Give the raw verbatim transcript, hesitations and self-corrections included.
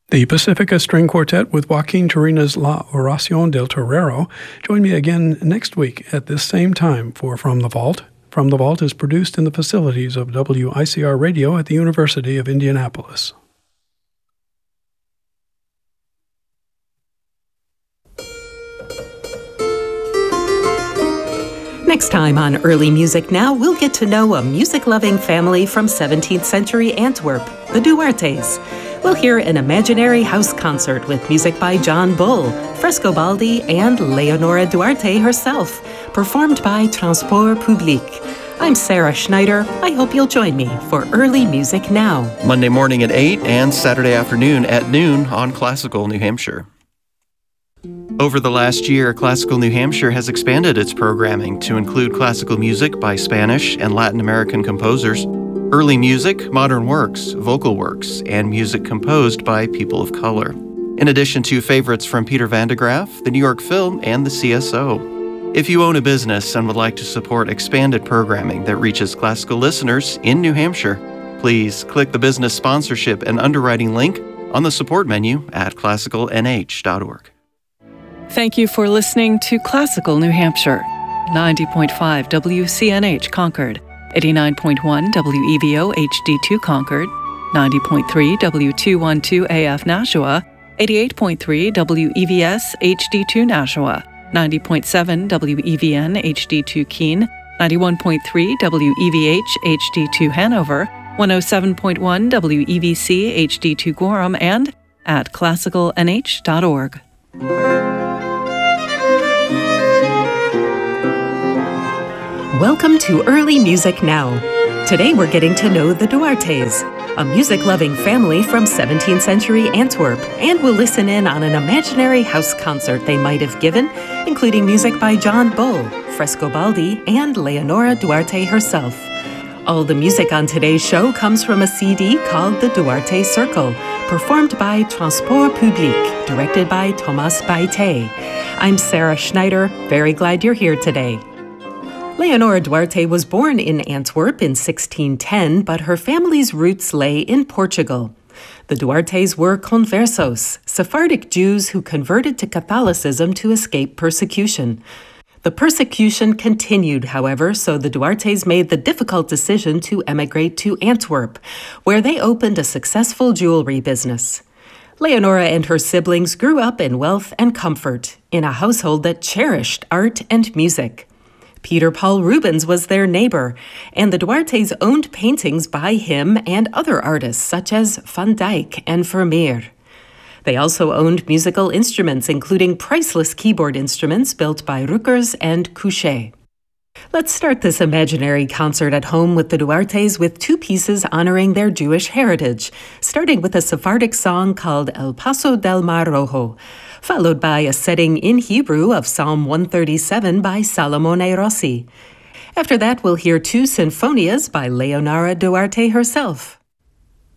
The Pacifica String Quartet with Joaquin Turina's La Oración del Torero. Join me again next week at this same time for From the Vault. From the Vault is produced in the facilities of W I C R Radio at the University of Indianapolis. Next time on Early Music Now, we'll get to know a music-loving family from seventeenth century Antwerp, the Duartes. We'll hear an imaginary house concert with music by John Bull, Frescobaldi, and Leonora Duarte herself, performed by Transport Public. I'm Sarah Schneider. I hope you'll join me for Early Music Now. Monday morning at eight and Saturday afternoon at noon on Classical New Hampshire. Over the last year, Classical New Hampshire has expanded its programming to include classical music by Spanish and Latin American composers, early music, modern works, vocal works, and music composed by people of color. In addition to favorites from Peter Van de Graaff, the New York Film, and the C S O. If you own a business and would like to support expanded programming that reaches classical listeners in New Hampshire, please click the business sponsorship and underwriting link on the support menu at classical n h dot org. Thank you for listening to Classical New Hampshire, ninety point five W C N H Concord, eighty-nine point one W E V O H D two Concord, ninety point three W two twelve A F Nashua, eighty-eight point three W E V S H D two Nashua, ninety point seven W E V N H D two Keene, ninety-one point three W E V H H D two Hanover, one oh seven point one W E V C H D two Gorham, and at classical n h dot org. Welcome to Early Music Now. Today we're getting to know the Duartes, a music-loving family from seventeenth century Antwerp, and we'll listen in on an imaginary house concert they might have given, including music by John Bull, Frescobaldi, and Leonora Duarte herself. All the music on today's show comes from a C D called The Duarte Circle, performed by Transport Public, directed by Thomas Baite. I'm Sarah Schneider, very glad you're here today. Leonora Duarte was born in Antwerp in sixteen ten, but her family's roots lay in Portugal. The Duartes were conversos, Sephardic Jews who converted to Catholicism to escape persecution. The persecution continued, however, so the Duartes made the difficult decision to emigrate to Antwerp, where they opened a successful jewelry business. Leonora and her siblings grew up in wealth and comfort, in a household that cherished art and music. Peter Paul Rubens was their neighbor, and the Duartes owned paintings by him and other artists such as Van Dyck and Vermeer. They also owned musical instruments, including priceless keyboard instruments built by Rukers and Couchet. Let's start this imaginary concert at home with the Duartes with two pieces honoring their Jewish heritage, starting with a Sephardic song called El Paso del Mar Rojo, followed by a setting in Hebrew of Psalm one thirty-seven by Salomone Rossi. After that, we'll hear two sinfonias by Leonora Duarte herself.